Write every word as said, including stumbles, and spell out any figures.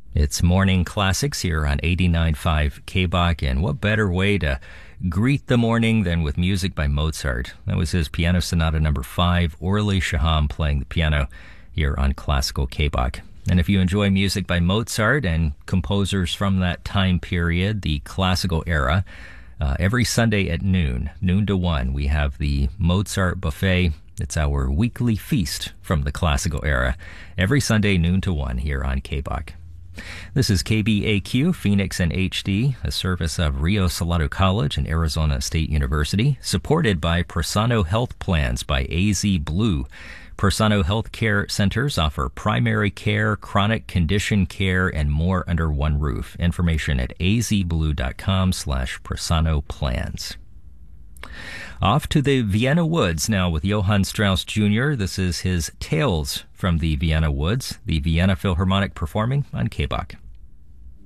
It's Morning Classics here on eighty-nine point five K B O C, and what better way to greet the morning than with music by Mozart. That was his Piano Sonata number five, Orly Shaham playing the piano here on Classical K B O C. And if you enjoy music by Mozart and composers from that time period, the classical era, uh, every Sunday at noon, noon to one, we have the Mozart Buffet. It's our weekly feast from the classical era, every Sunday, noon to one, here on K B O C. This is K B A Q, Phoenix and H D, a service of Rio Salado College and Arizona State University, supported by Persano Health Plans by A Z Blue. Persano Health Care Centers offer primary care, chronic condition care, and more under one roof. Information at azblue.com slash Persano Plans. Off to the Vienna Woods now with Johann Strauss Junior This is his Tales from the Vienna Woods, the Vienna Philharmonic performing on K B O C.